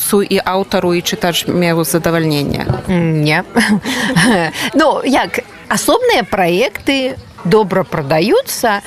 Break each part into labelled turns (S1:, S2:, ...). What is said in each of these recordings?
S1: выдаўцу і аўтару і чытач меў задавальненне?
S2: Не. Ну, як, асобныя праекты добра прадаюцца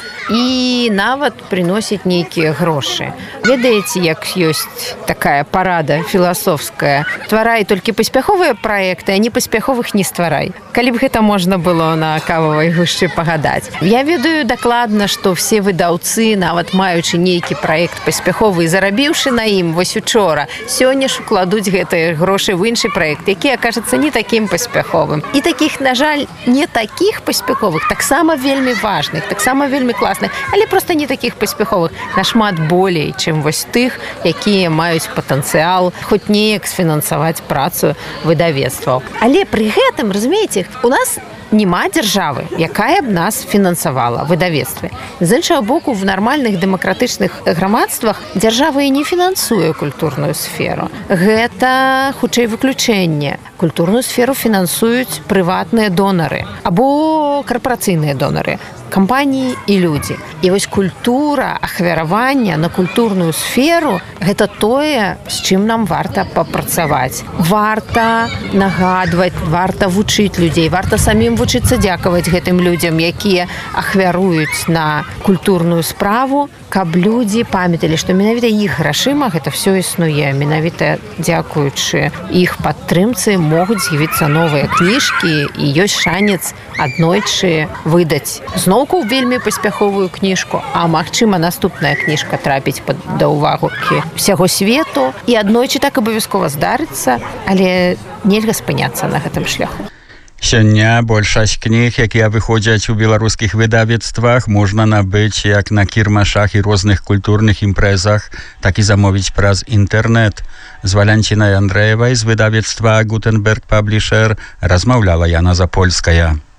S2: і нават прыносяць нейкія грошы. Ведаеце, як ёсць такая парада філасофская: стварай толькі паспяховыя праекты, а непаспяховых не стварай. Калі б гэта можна было на кававай гушчы пагадаць. Я ведаю дакладна, што все выдаўцы, нават маючы нейкі праект паспяховы і зарабіўшы на ім вось учора, сёння ж укладуць гэтыя грошы ў іншы праект, які акажацца не такім паспяховым. І такіх, на жаль, не такіх паспяховых, таксама вельмі важных, таксама вельмі класных, але проста не такіх паспяховых, нашмат болей, чым вось тых, якія маюць патэнцыял хоць неяк сфінансаваць працу выдавецтваў. Але пры гэтым, разумееце, у нас няма дзяржавы, якая б нас фінансавала выдавецтве. З іншага боку, в нармальных дэмакратычных грамадствах дзяржава і не фінансуе культурную сферу. Гэта, хутчэй, выключэнне. Культурную сферу фінансуюць прыватныя донары або карпарацыйныя донары, кампаніі і людзі. І вось культура ахвяравання на культурную сферу – гэта тое, з чым нам варта папрацаваць. Варта нагадваць, варта вучыць людзей, варта самім вучыцца дзякаваць гэтым людзям, якія ахвяруюць на культурную справу, каб людзі памяталі, што менавіта іх грашыма гэта ўсё існуе. Менавіта дзякуючы іх падтрымцы могуць з'явіцца новыя кніжкі і ёсць шанец аднойчы выдаць зноўку вельмі паспяховую кніжку, а магчыма наступная кніжка трапіць да ўвагу ўсяго свету, і аднойчы так абавязкова здарыцца, але нельга спыняцца на гэтым шляху.
S3: Сёння большасць кніг, якія выходзяць у беларускіх выдавецтвах, можна набыць як на кірмашах і розных культурных імпрэзах, так і замовіць праз інтэрнэт. З Валянцінай Андрэевай з выдавецтва Gutenberg Publisher размаўляла Яна Запольская.